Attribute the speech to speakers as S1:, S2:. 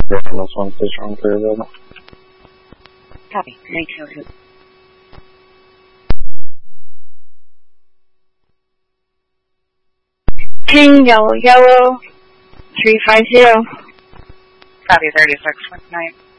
S1: this one, please run through the building.
S2: Copy. 9202.
S3: King Yellow 350.
S2: Copy 36. Night.